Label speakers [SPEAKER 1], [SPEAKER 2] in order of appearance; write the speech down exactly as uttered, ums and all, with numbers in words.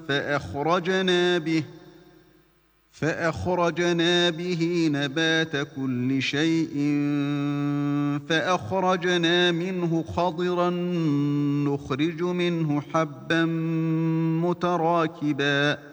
[SPEAKER 1] فأخرجنا به فأخرجنا به نبات كل شيء فأخرجنا منه خضرا نخرج منه حبا متراكبا